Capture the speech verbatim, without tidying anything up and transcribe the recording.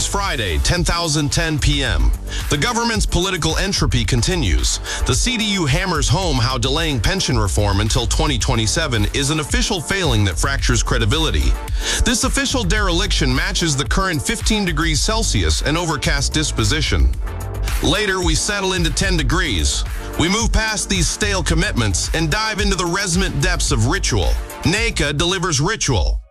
is Friday, ten thousand ten p m The government's political entropy continues. The C D U hammers home how delaying pension reform until twenty twenty-seven is an official failing that fractures credibility. This official dereliction matches the current fifteen degrees Celsius and overcast disposition. Later, we settle into ten degrees. We move past these stale commitments and dive into the resonant depths of ritual. NACA delivers ritual.